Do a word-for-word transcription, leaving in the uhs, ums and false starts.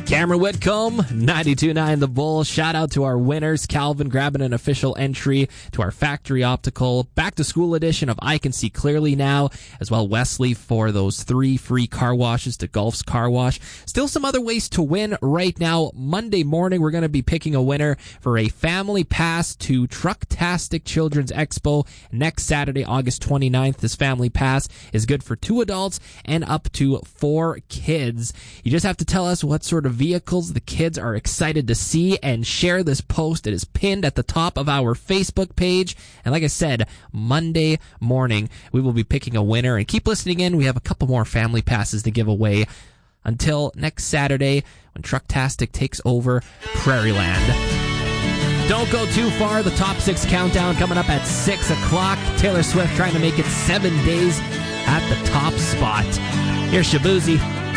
Cameron Whitcomb, ninety-two point nine The Bull. Shout out to our winners. Calvin grabbing an official entry to our Factory Optical back to school edition of I Can See Clearly Now, as well Wesley for those three free car washes to Gulf's Car Wash. Still some other ways to win right now. Monday morning, we're going to be picking a winner for a family pass to Trucktastic Children's Expo next Saturday, August twenty-ninth. This family pass is good for two adults and up to four kids. You just have to tell us what sort of vehicles the kids are excited to see and share this post. It is pinned at the top of our Facebook page. And like I said, Monday morning, we will be picking a winner. And keep listening in. We have a couple more family passes to give away until next Saturday when Trucktastic takes over Prairieland. Don't go too far. The top six countdown coming up at six o'clock. Taylor Swift trying to make it seven days at the top spot. Here's Shabuzi.